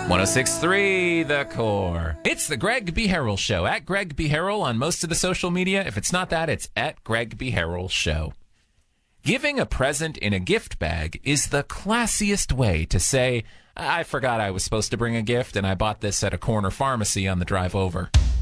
106.3 The Core. It's the Greg B. Harrell Show. At Greg B. Harrell on most of the social media. If it's not that, it's at Greg B. Harrell Show. Giving a present in a gift bag is the classiest way to say, I forgot I was supposed to bring a gift and I bought this at a corner pharmacy on the drive over.